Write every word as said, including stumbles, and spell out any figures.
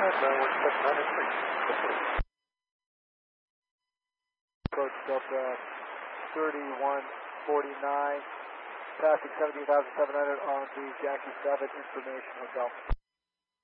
runway seven hundred, please. Approach Delta thirty-one forty-nine, passing seventeen thousand seven hundred on the Yankee seven Information Hotel.